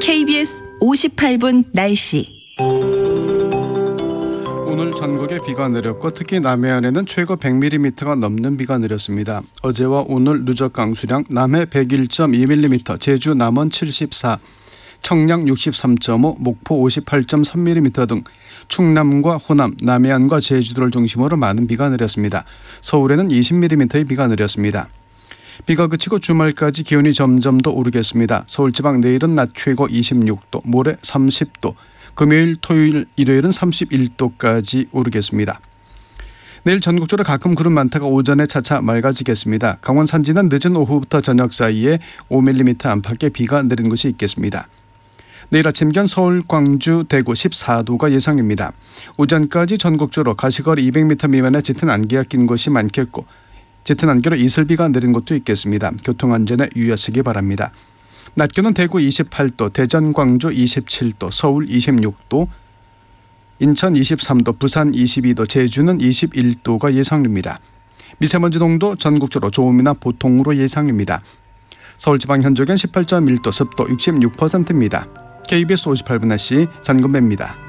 KBS 58분 날씨. 오늘 전국에 비가 내렸고 특히 남해안에는 최고 100mm가 넘는 비가 내렸습니다. 어제와 오늘 누적 강수량 남해 101.2mm, 제주 남원 74, 청량 63.5, 목포 58.3mm 등 충남과 호남, 남해안과 제주도를 중심으로 많은 비가 내렸습니다. 서울에는 20mm의 비가 내렸습니다. 비가 그치고 주말까지 기온이 점점 더 오르겠습니다. 서울지방 내일은 낮 최고 26도, 모레 30도, 금요일, 토요일, 일요일은 31도까지 오르겠습니다. 내일 전국적으로 가끔 구름 많다가 오전에 차차 맑아지겠습니다. 강원 산지는 늦은 오후부터 저녁 사이에 5mm 안팎의 비가 내리는 곳이 있겠습니다. 내일 아침 기온 서울, 광주, 대구 14도가 예상입니다. 오전까지 전국적으로 가시거리 200m 미만의 짙은 안개가 낀 곳이 많겠고 짙은 안개로 이슬비가 내린 곳도 있겠습니다. 교통안전에 유의하시기 바랍니다. 낮 기온은 대구 28도, 대전, 광주 27도, 서울 26도, 인천 23도, 부산 22도, 제주는 21도가 예상됩니다. 미세먼지 농도 전국적으로 좋음이나 보통으로 예상입니다. 서울지방 현재 기온 18.1도, 습도 66%입니다. KBS 58분 날씨 전금배입니다.